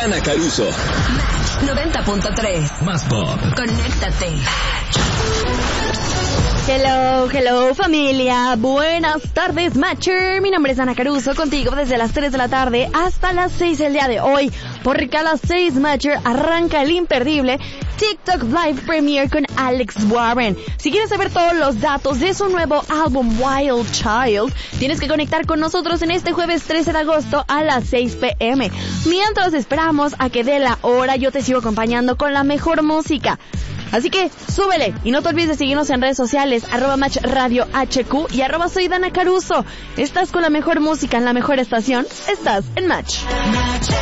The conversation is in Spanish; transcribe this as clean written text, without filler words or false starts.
Dana Caruso. Match 90.3. Más pop. Conéctate. Hello familia, buenas tardes Matcher, mi nombre es Dana Caruso, contigo desde las 3 de la tarde hasta las 6 del día de hoy, porque a las 6 Matcher arranca el imperdible TikTok Live Premiere con Alex Warren. Si quieres saber todos los datos de su nuevo álbum Wild Child, tienes que conectar con nosotros en este jueves 13 de agosto a las 6 p.m. Mientras esperamos a que dé la hora, yo te sigo acompañando con la mejor música. Así que súbele y no te olvides de seguirnos en redes sociales @MatchRadioHQ y @Soy Dana Caruso. Estás con la mejor música en la mejor estación, estás en Match.